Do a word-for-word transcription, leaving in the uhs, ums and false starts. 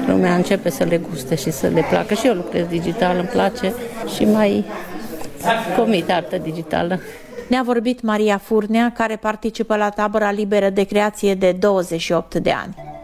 lumea începe să le guste și să le placă. Și eu lucrez digital, îmi place și mai comit artă digitală. Ne-a vorbit Maria Furnea, care participă la tabăra liberă de creație de douăzeci și opt de ani.